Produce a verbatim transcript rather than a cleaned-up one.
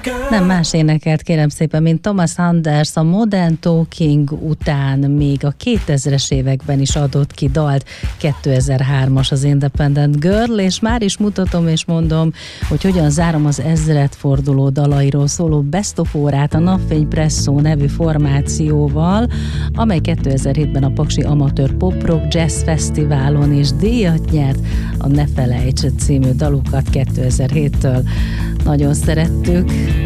Nem más énekelt, kérem szépen, mint Thomas Anders a Modern Talking után még a kétezres években is adott ki dalt, kétezer-hármas az Independent Girl, és már is mutatom és mondom, hogy hogyan zárom az ezredforduló dalairól szóló Best of órát a Napfény Presszó nevű formációval, amely kétezer-hétben a Paksi Amatőr Pop Rock Jazz Fesztiválon is díjat nyert, a Ne felejts című dalukat kétezer-héttől nagyon szerettük.